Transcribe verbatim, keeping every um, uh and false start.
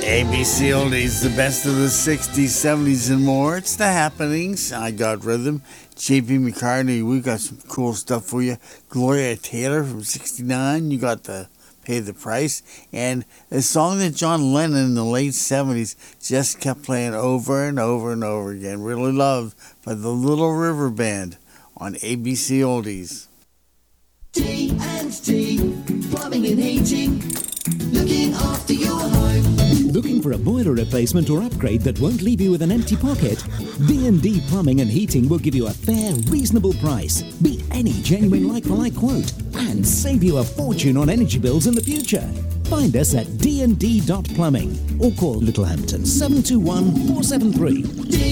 A B C Oldies, the best of the sixties, seventies, and more. It's the happenings. I Got Rhythm. J P McCartney, we got some cool stuff for you. Gloria Taylor from sixty-nine, you got the Pay the Price. And a song that John Lennon in the late seventies just kept playing over and over and over again. Really loved by the Little River Band on A B C Oldies. D and T, plumbing and heating, looking after your home. Looking for a boiler replacement or upgrade that won't leave you with an empty pocket? D and D Plumbing and Heating will give you a fair, reasonable price, beat any genuine like-for-like quote, and save you a fortune on energy bills in the future. Find us at d and d dot plumbing or call Littlehampton seven two one, four seven three.